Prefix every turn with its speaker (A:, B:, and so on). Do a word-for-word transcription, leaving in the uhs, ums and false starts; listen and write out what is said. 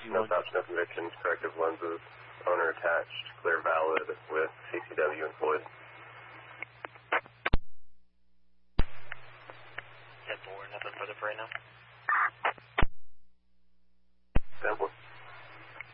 A: You
B: No
A: want-
B: stops, no convictions, corrective lenses, owner attached, clear valid with C C W employed.
C: ten four, nothing further for right now.